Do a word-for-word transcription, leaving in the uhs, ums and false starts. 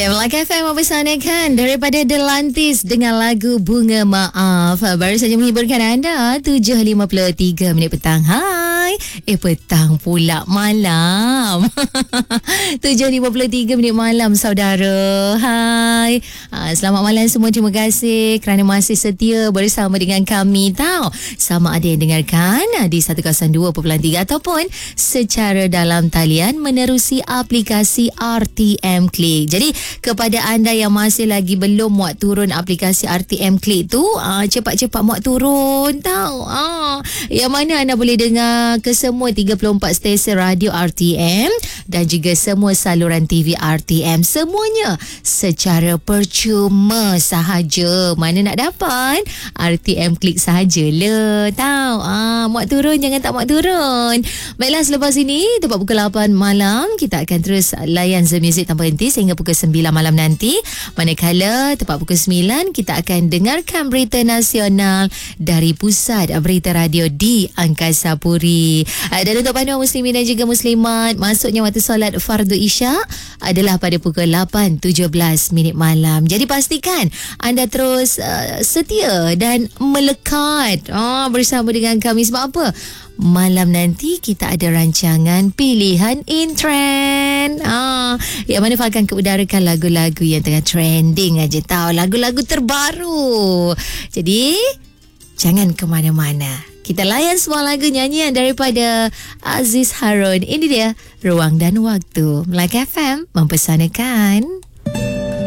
Ya, Melaka F M mempersanakan daripada Delantis dengan lagu Bunga Maaf. Baru saja menghiburkan anda tujuh lima puluh tiga minit petang. Hai. Eh, petang pula malam. tujuh lima puluh tiga minit malam, saudara. Hai. Ha, selamat malam semua. Terima kasih kerana masih setia bersama dengan kami. Tahu, sama ada yang dengarkan di seratus dua perpuluhan tiga ataupun secara dalam talian menerusi aplikasi R T M Click. Jadi kepada anda yang masih lagi belum muat turun aplikasi R T M Click tu, aa, cepat-cepat muat turun tahu. Aa, yang mana anda boleh dengar ke semua tiga puluh empat stesen radio R T M dan juga semua saluran T V R T M, semuanya secara percuma sahaja. Mana nak dapat? R T M Click sahajalah tahu. Aa, muat turun jangan tak muat turun. Baiklah, selepas ini tepat pukul lapan malam kita akan terus layan The Music tanpa henti sehingga pukul sembilan malam nanti. Manakala tepat pukul sembilan kita akan dengarkan berita nasional dari Pusat Berita Radio di Angkasa Puri. Dan untuk panduan muslimin dan juga muslimat, masuknya waktu solat fardu isyak adalah pada pukul lapan tujuh belas minit malam. Jadi pastikan anda terus uh, setia dan melekat oh, bersama dengan kami. Sebab apa? Malam nanti kita ada rancangan Pilihan in Trend. Ah, yang mana akan keudarakan lagu-lagu yang tengah trending aja tahu, lagu-lagu terbaru. Jadi jangan ke mana-mana. Kita layan semua lagu nyanyian daripada Aziz Harun. Ini dia Ruang dan Waktu. Melaka F M mempersanakan.